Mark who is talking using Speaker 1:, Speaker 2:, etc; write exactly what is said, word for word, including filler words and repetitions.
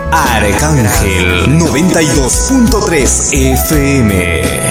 Speaker 1: Arcángel noventa y dos punto tres F M.